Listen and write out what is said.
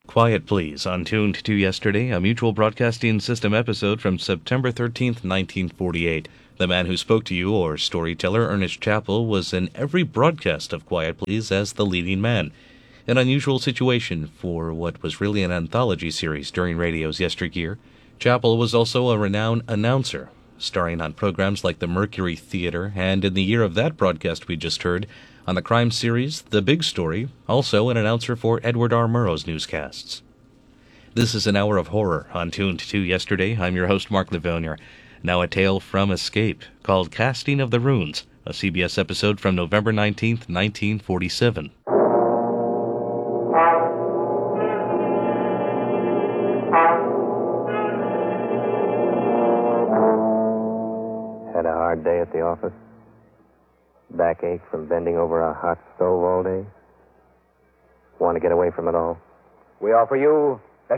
Quiet Please, on Tuned to Yesterday, a Mutual Broadcasting System episode from September 13th, 1948. The man who spoke to you, or storyteller Ernest Chappell, was in every broadcast of Quiet Please as the leading man. An unusual situation for what was really an anthology series during radio's yesteryear. Chappell was also a renowned announcer, starring on programs like the Mercury Theater, and in the year of that broadcast we just heard, on the crime series The Big Story, also an announcer for Edward R. Murrow's newscasts. This is an hour of horror on Tuned to Yesterday. I'm your host, Mark Livonia. Now a tale from Escape, called Casting of the Runes, a CBS episode from November 19th, 1947. Had a hard day at the office? Backache from bending over a hot stove all day? Want to get away from it all? We offer you